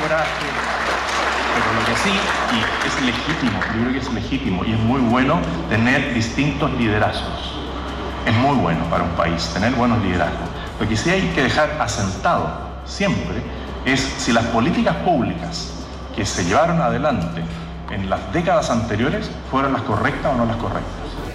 coraje. Pero lo que sí, y es legítimo, yo creo que es legítimo y es muy bueno tener distintos liderazgos. Es muy bueno para un país tener buenos liderazgos. Lo que sí hay que dejar asentado siempre es si las políticas públicas que se llevaron adelante en las décadas anteriores fueron las correctas o no las correctas.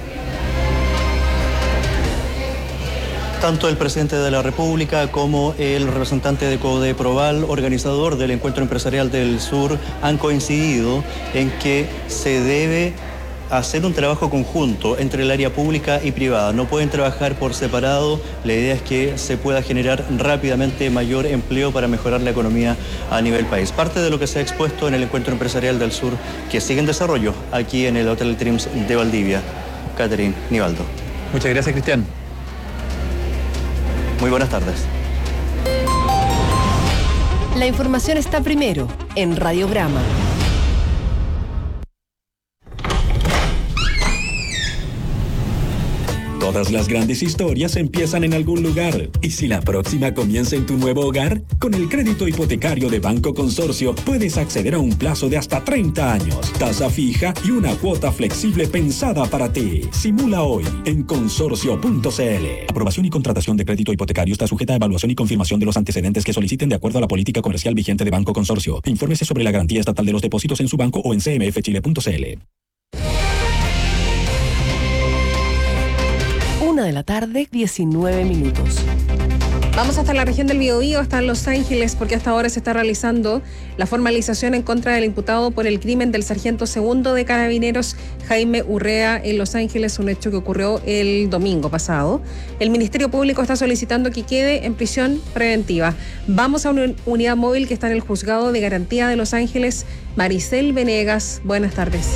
Tanto el presidente de la República como el representante de Codeproval, organizador del Encuentro Empresarial del Sur, han coincidido en que se debe hacer un trabajo conjunto entre el área pública y privada. No pueden trabajar por separado. La idea es que se pueda generar rápidamente mayor empleo para mejorar la economía a nivel país. Parte de lo que se ha expuesto en el Encuentro Empresarial del Sur, que sigue en desarrollo aquí en el Hotel Trims de Valdivia. Catherine Nivaldo. Muchas gracias, Cristian. Muy buenas tardes. La información está primero en Radiograma. Todas las grandes historias empiezan en algún lugar. ¿Y si la próxima comienza en tu nuevo hogar? Con el crédito hipotecario de Banco Consorcio puedes acceder a un plazo de hasta 30 años, tasa fija y una cuota flexible pensada para ti. Simula hoy en consorcio.cl. Aprobación y contratación de crédito hipotecario está sujeta a evaluación y confirmación de los antecedentes que soliciten de acuerdo a la política comercial vigente de Banco Consorcio. Infórmese sobre la garantía estatal de los depósitos en su banco o en cmfchile.cl. 1:19 p.m. Vamos hasta la región del Biobío, hasta Los Ángeles, porque hasta ahora se está realizando la formalización en contra del imputado por el crimen del sargento segundo de Carabineros, Jaime Urrea, en Los Ángeles, un hecho que ocurrió el domingo pasado. El Ministerio Público está solicitando que quede en prisión preventiva. Vamos a una unidad móvil que está en el Juzgado de Garantía de Los Ángeles. Maricel Venegas, buenas tardes.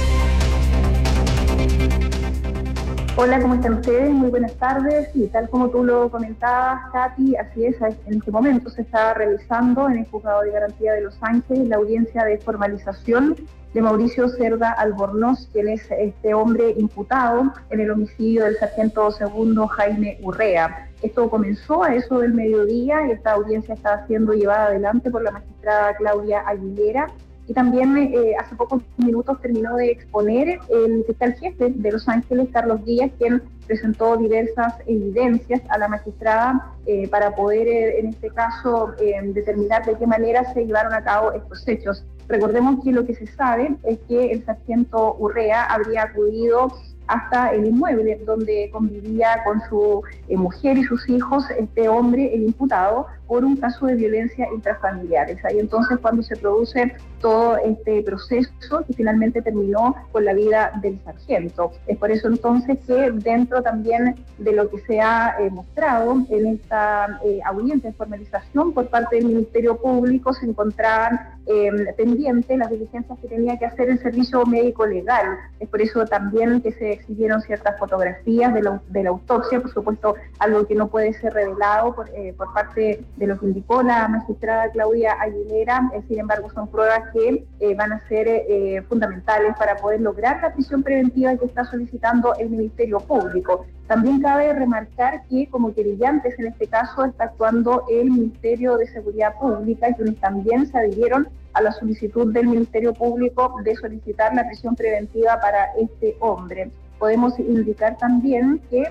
Hola, ¿cómo están ustedes? Muy buenas tardes. Y tal como tú lo comentabas, Katy, así es, en este momento se está realizando en el Juzgado de Garantía de Los Ángeles la audiencia de formalización de Mauricio Cerda Albornoz, quien es este hombre imputado en el homicidio del sargento segundo Jaime Urrea. Esto comenzó a eso del mediodía y esta audiencia está siendo llevada adelante por la magistrada Claudia Aguilera. Y también hace pocos minutos terminó de exponer el fiscal jefe de Los Ángeles, Carlos Díaz, quien presentó diversas evidencias a la magistrada para poder, en este caso, determinar de qué manera se llevaron a cabo estos hechos. Recordemos que lo que se sabe es que el sargento Urrea habría acudido hasta el inmueble donde convivía con su mujer y sus hijos, este hombre, el imputado, por un caso de violencia intrafamiliar. Es ahí entonces cuando se produce todo este proceso que finalmente terminó con la vida del sargento. Es por eso entonces que dentro también de lo que se ha mostrado en esta audiencia de formalización por parte del Ministerio Público se encontraban pendientes las diligencias que tenía que hacer el servicio médico legal. Es por eso también que se exhibieron ciertas fotografías de la autopsia, por supuesto algo que no puede ser revelado por parte de lo que indicó la magistrada Claudia Aguilera. Sin embargo, son pruebas que van a ser fundamentales para poder lograr la prisión preventiva que está solicitando el Ministerio Público. También cabe remarcar que como querellantes en este caso está actuando el Ministerio de Seguridad Pública, quienes también se adhirieron a la solicitud del Ministerio Público de solicitar la prisión preventiva para este hombre. Podemos indicar también que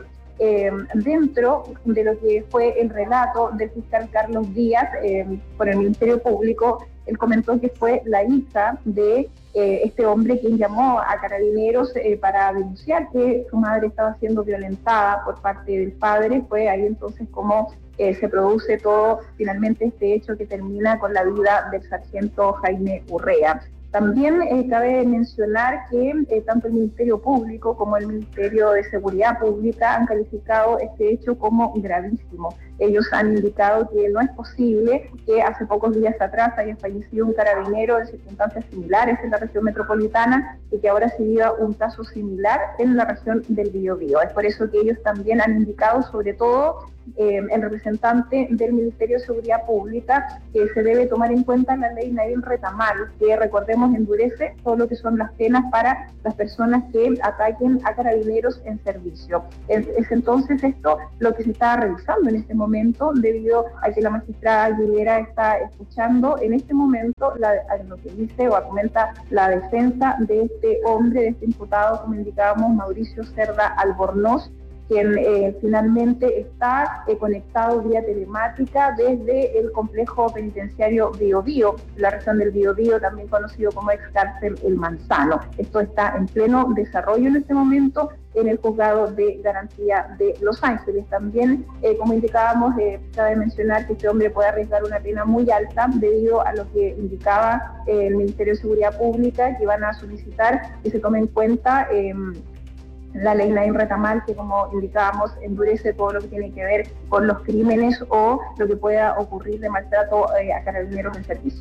dentro de lo que fue el relato del fiscal Carlos Díaz por el Ministerio Público, él comentó que fue la hija de este hombre quien llamó a Carabineros para denunciar que su madre estaba siendo violentada por parte del padre. Fue ahí entonces como se produce todo finalmente este hecho que termina con la vida del sargento Jaime Urrea. También cabe mencionar que tanto el Ministerio Público como el Ministerio de Seguridad Pública han calificado este hecho como gravísimo. Ellos han indicado que no es posible que hace pocos días atrás haya fallecido un carabinero en circunstancias similares en la región metropolitana y que ahora se viva un caso similar en la región del Biobío. Es por eso que ellos también han indicado sobre todo el representante del Ministerio de Seguridad Pública que se debe tomar en cuenta la ley Nabil Retamal, que recordemos endurece todo lo que son las penas para las personas que ataquen a carabineros en servicio. Es entonces esto lo que se está revisando en este momento, debido a que la magistrada Aguilera está escuchando en este momento lo que dice o argumenta la defensa de este hombre, de este imputado, como indicábamos, Mauricio Cerda Albornoz, quien finalmente está conectado vía telemática desde el complejo penitenciario Biobío, la región del Biobío, también conocido como ex cárcel El Manzano. Esto está en pleno desarrollo en este momento en el juzgado de garantía de Los Ángeles. También, como indicábamos, cabe mencionar que este hombre puede arriesgar una pena muy alta debido a lo que indicaba el Ministerio de Seguridad Pública, que van a solicitar que se tome en cuenta la ley Nabil Retamal, que como indicábamos endurece todo lo que tiene que ver con los crímenes o lo que pueda ocurrir de maltrato a carabineros en servicio.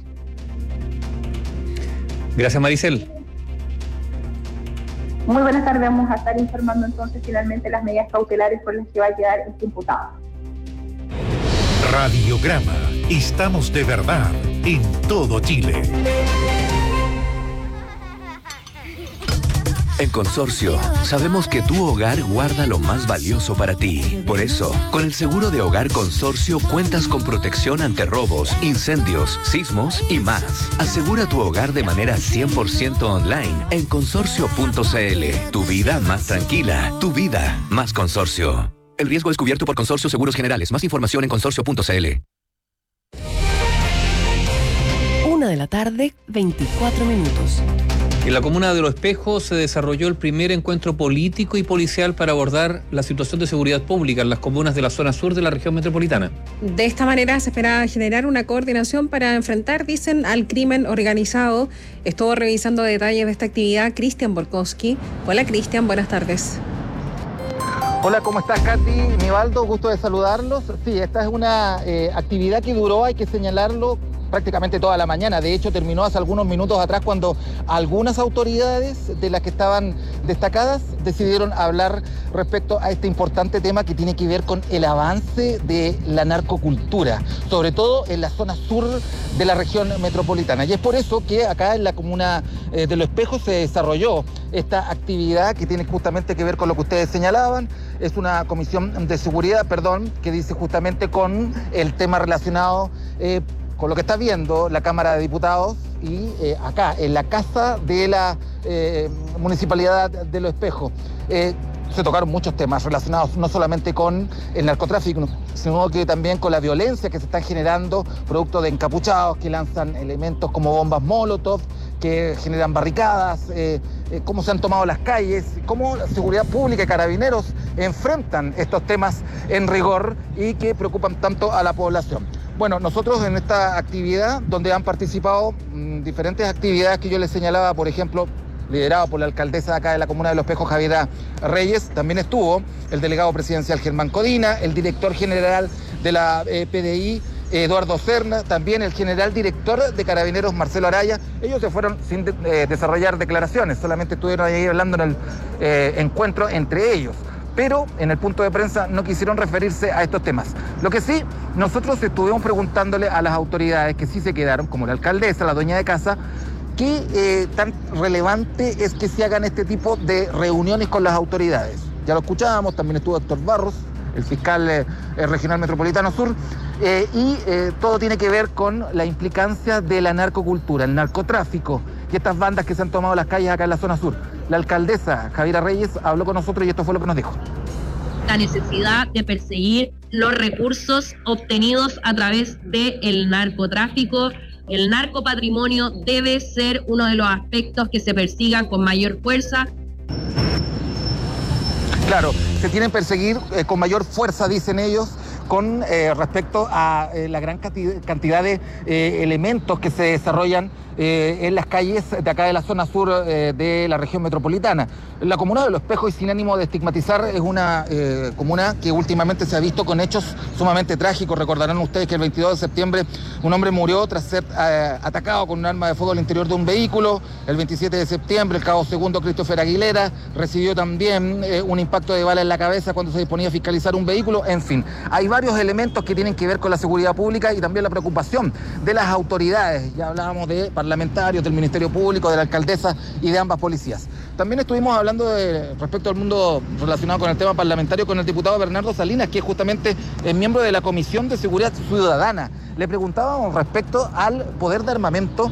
Gracias, Maricel. Muy buenas tardes, vamos a estar informando entonces finalmente las medidas cautelares por las que va a quedar este imputado. Radiograma, estamos de verdad en todo Chile. En Consorcio, sabemos que tu hogar guarda lo más valioso para ti. Por eso, con el seguro de hogar Consorcio cuentas con protección ante robos, incendios, sismos y más. Asegura tu hogar de manera 100% online en consorcio.cl. Tu vida más tranquila, tu vida más Consorcio. El riesgo es cubierto por Consorcio Seguros Generales. Más información en consorcio.cl. 1:24 p.m. En la comuna de Los Espejos se desarrolló el primer encuentro político y policial para abordar la situación de seguridad pública en las comunas de la zona sur de la región metropolitana. De esta manera se espera generar una coordinación para enfrentar, dicen, al crimen organizado. Estuvo revisando detalles de esta actividad Cristian Borkowski. Hola Cristian, buenas tardes. Hola, ¿cómo estás, Katy? Nivaldo, gusto de saludarlos. Sí, esta es una actividad que duró, hay que señalarlo, prácticamente toda la mañana. De hecho, terminó hace algunos minutos atrás cuando algunas autoridades de las que estaban destacadas decidieron hablar respecto a este importante tema que tiene que ver con el avance de la narcocultura, sobre todo en la zona sur de la región metropolitana. Y es por eso que acá en la comuna de Los Espejos se desarrolló esta actividad que tiene justamente que ver con lo que ustedes señalaban. Es una comisión de seguridad, que dice justamente con el tema relacionado con lo que está viendo la Cámara de Diputados y acá, en la casa de la Municipalidad de Los Espejos. Se tocaron muchos temas relacionados no solamente con el narcotráfico, sino que también con la violencia que se está generando, producto de encapuchados que lanzan elementos como bombas Molotov, que generan barricadas, cómo se han tomado las calles, cómo la seguridad pública y carabineros enfrentan estos temas en rigor y que preocupan tanto a la población. Bueno, nosotros en esta actividad, donde han participado diferentes actividades que yo les señalaba, por ejemplo, liderado por la alcaldesa de acá de la comuna de Los Espejos, Javiera Reyes, también estuvo el delegado presidencial Germán Codina, el director general de la PDI, Eduardo Serna, también el general director de Carabineros, Marcelo Araya. Ellos se fueron sin desarrollar declaraciones, solamente estuvieron ahí hablando en el encuentro entre ellos. Pero en el punto de prensa no quisieron referirse a estos temas. Lo que sí, nosotros estuvimos preguntándole a las autoridades que sí se quedaron, como la alcaldesa, la dueña de casa, qué tan relevante es que se hagan este tipo de reuniones con las autoridades. Ya lo escuchábamos, también estuvo Héctor Barros, el fiscal regional metropolitano sur, y todo tiene que ver con la implicancia de la narcocultura, el narcotráfico y estas bandas que se han tomado las calles acá en la zona sur. La alcaldesa Javiera Reyes habló con nosotros y esto fue lo que nos dijo. La necesidad de perseguir los recursos obtenidos a través del narcotráfico. El narcopatrimonio debe ser uno de los aspectos que se persigan con mayor fuerza. Claro, se tienen que perseguir con mayor fuerza, dicen ellos, con respecto a la gran cantidad de elementos que se desarrollan en las calles de acá de la zona sur de la región metropolitana. La comuna de Los Espejos, y sin ánimo de estigmatizar, es una comuna que últimamente se ha visto con hechos sumamente trágicos. Recordarán ustedes que el 22 de septiembre un hombre murió tras ser atacado con un arma de fuego al interior de un vehículo. El 27 de septiembre el cabo segundo Christopher Aguilera recibió también un impacto de bala en la cabeza cuando se disponía a fiscalizar un vehículo. En fin, hay varios elementos que tienen que ver con la seguridad pública y también la preocupación de las autoridades. Ya hablábamos de parlamentarios, del Ministerio Público, de la alcaldesa y de ambas policías. También estuvimos hablando respecto al mundo relacionado con el tema parlamentario con el diputado Bernardo Salinas, que es justamente miembro de la Comisión de Seguridad Ciudadana. Le preguntábamos respecto al poder de armamento